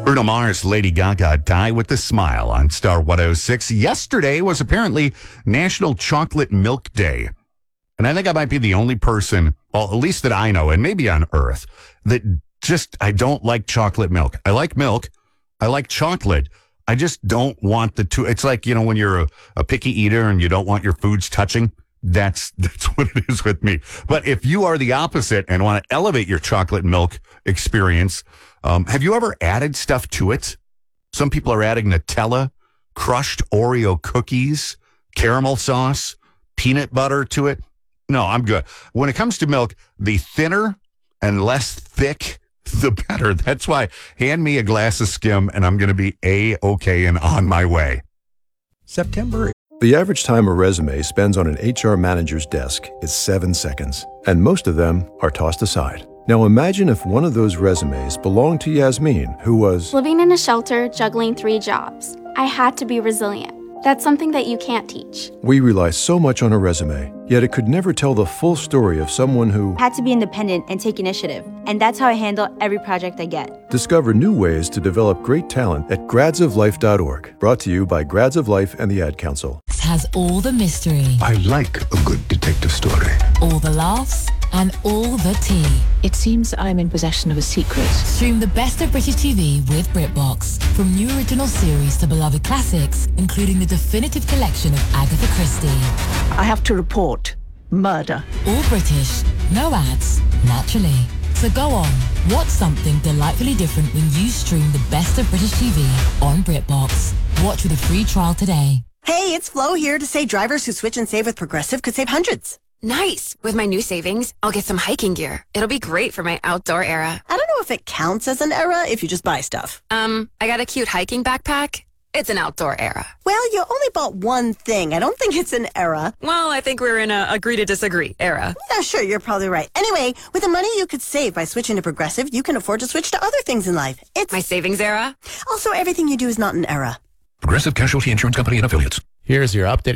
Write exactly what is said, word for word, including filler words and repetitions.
Bruno Mars, Lady Gaga, Die with a Smile on Star one oh six. Yesterday was apparently National Chocolate Milk Day. And I think I might be the only person, well, at least that I know, and maybe on Earth, that just, I don't like chocolate milk. I like milk. I like chocolate. I just don't want the two. It's like, you know, when you're a, a picky eater and you don't want your foods touching. That's that's what it is with me. But if you are the opposite and want to elevate your chocolate milk experience, um, have you ever added stuff to it? Some people are adding Nutella, crushed Oreo cookies, caramel sauce, peanut butter to it. No, I'm good. When it comes to milk, the thinner and less thick, the better. That's why hand me a glass of skim and I'm going to be A-okay and on my way. September. The average time a resume spends on an H R manager's desk is seven seconds, and most of them are tossed aside. Now imagine if one of those resumes belonged to Yasmin, who was living in a shelter, juggling three jobs. I had to be resilient. That's something that you can't teach. We rely so much on a resume, yet it could never tell the full story of someone who had to be independent and take initiative. And that's how I handle every project I get. Discover new ways to develop great talent at grads of life dot org. Brought to you by Grads of Life and the Ad Council. Has all the mystery. I like a good detective story. All the laughs and all the tea. It seems I'm in possession of a secret. Stream the best of British T V with BritBox. From new original series to beloved classics, including the definitive collection of Agatha Christie. I have to report murder. All British, no ads, naturally. So go on, watch something delightfully different when you stream the best of British T V on BritBox. Watch with a free trial today. Hey, it's Flo here to say drivers who switch and save with Progressive could save hundreds. Nice. With my new savings, I'll get some hiking gear. It'll be great for my outdoor era. I don't know if it counts as an era if you just buy stuff. Um, I got a cute hiking backpack. It's an outdoor era. Well, you only bought one thing. I don't think it's an era. Well, I think we're in a agree to disagree era. Yeah, sure, you're probably right. Anyway, with the money you could save by switching to Progressive, you can afford to switch to other things in life. It's my savings era. Also, everything you do is not an era. Progressive Casualty Insurance Company and Affiliates. Here's your update.